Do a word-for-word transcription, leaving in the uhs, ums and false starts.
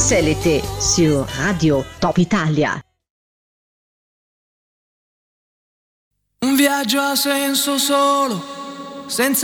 X L T sur Radio Top Italia. Un viaggio a senso solo, senza